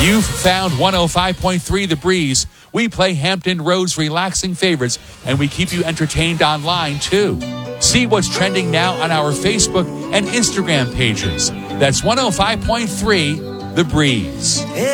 You've found 105.3 The Breeze. We play Hampton Road's relaxing favorites, and we keep you entertained online, too. See what's trending now on our Facebook and Instagram pages. That's 105.3 The Breeze.